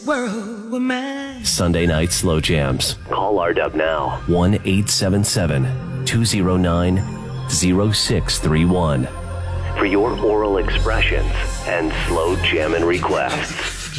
world with mine. Sunday night slow jams. Call RDub now. 1-877-209-0631 for your oral expressions and slow jammin' requests.